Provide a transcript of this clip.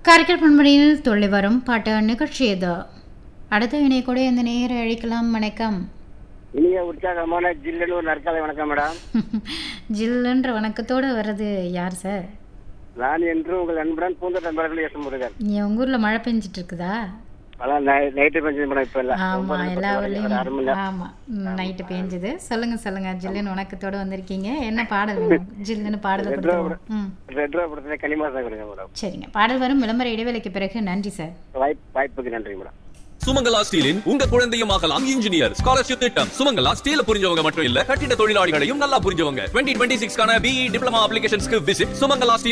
காரைக்கால் பண்பலையில் தொல்லை வரும் பாட்டு நிகழ்ச்சி இது. அடுத்த இணை கூட இந்த நேரை அழைக்கலாம். வணக்கம். இனிய உற்சாகமான ஜில்லுன்னு ஒரு நற்காலை வணக்கம் மேடம். ஜில்லுன்ற வணக்கத்தோடு வர்றது யார் சார்? நான் என்று உங்கள் நண்பன் பூந்தோட்டம் எஸ் முருகன். நீ உங்கள் ஊரில் மழை பெஞ்சிட்டு இருக்குதா? அதான் நைட்டு பெஞ்சது மேடம். இப்போ இல்லை. ஆமாம், எல்லா ஊர்லேயும் ஆமாம், நைட்டு பெஞ்சுது. சொல்லுங்க ஜில்லுன்னு வணக்கத்தோடு வந்திருக்கீங்க. என்ன பாடல் வேணும்? ஜில்லுன்னு பாடல் ரெட் ரூபா படத்துல கனிமா தான் கொடுங்க மேடம். சரிங்க, பாடல் வரும். விளம்பர இடைவேளைக்கு பிறகு. நன்றி சார். வாய்ப்புக்கு நன்றி மேடம். சுமங்கலா ஸ்டீலின் உங்க குழந்தையும் ஆகலாம் இன்ஜினியர். ஸ்காலர்ஷிப் திட்டம். சுமங்கலா ஸ்டீல் புரிஞ்சவங்க மட்டும் இல்ல, கட்டிட தொழிலாளிகளையும் நல்லா புரிஞ்சவங்க. 2026 BE diploma அப்ளிகேஷன்ஸ்க்கு visit Sumangala steel.